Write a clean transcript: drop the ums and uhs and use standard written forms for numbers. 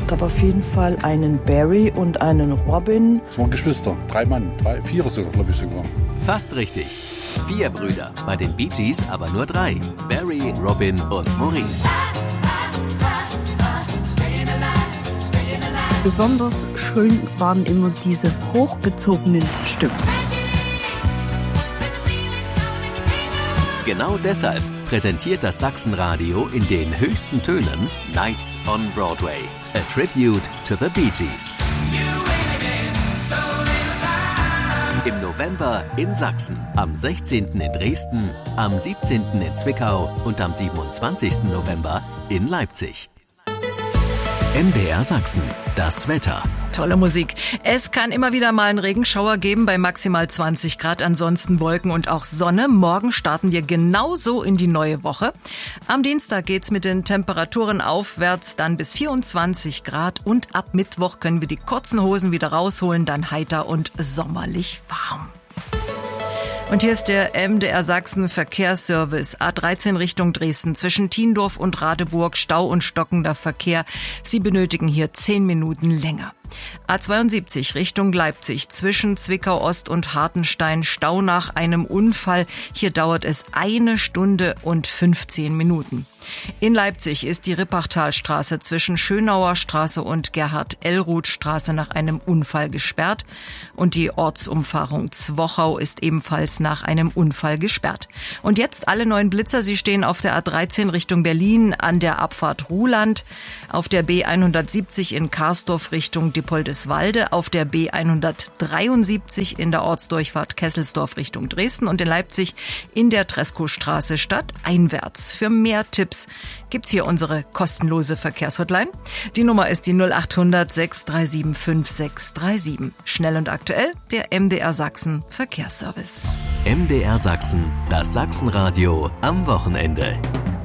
Es gab auf jeden Fall einen Barry und einen Robin. Es waren Geschwister, 3 Mann, 4 sogar, glaube ich sogar. Fast richtig. 4 Brüder, bei den Bee Gees aber nur 3. Barry, Robin und Maurice. Besonders schön waren immer diese hochgezogenen Stimmen. Genau deshalb präsentiert das Sachsenradio in den höchsten Tönen Nights on Broadway, a tribute to the Bee Gees. Im November in Sachsen, am 16. in Dresden, am 17. in Zwickau und am 27. November in Leipzig. MDR Sachsen, das Wetter. Tolle Musik. Es kann immer wieder mal einen Regenschauer geben bei maximal 20 Grad, ansonsten Wolken und auch Sonne. Morgen starten wir genauso in die neue Woche. Am Dienstag geht's mit den Temperaturen aufwärts, dann bis 24 Grad und ab Mittwoch können wir die kurzen Hosen wieder rausholen, dann heiter und sommerlich warm. Und hier ist der MDR Sachsen Verkehrsservice. A13 Richtung Dresden zwischen Tiendorf und Radeburg, Stau und stockender Verkehr. Sie benötigen hier 10 Minuten länger. A72 Richtung Leipzig zwischen Zwickau Ost und Hartenstein, Stau nach einem Unfall. Hier dauert es 1 Stunde und 15 Minuten. In Leipzig ist die Rippachtalstraße zwischen Schönauer Straße und Gerhard-Ellruth-Straße nach einem Unfall gesperrt. Und die Ortsumfahrung Zwochau ist ebenfalls nach einem Unfall gesperrt. Und jetzt alle neuen Blitzer. Sie stehen auf der A13 Richtung Berlin an der Abfahrt Ruhland, auf der B170 in Karsdorf Richtung Dippoldeswalde, auf der B173 in der Ortsdurchfahrt Kesselsdorf Richtung Dresden und in Leipzig in der Treskowstraße stadteinwärts. Für mehr Tipps gibt's hier unsere kostenlose Verkehrshotline. Die Nummer ist die 0800 637 5637. Schnell und aktuell, der MDR Sachsen Verkehrsservice. MDR Sachsen, das Sachsenradio am Wochenende.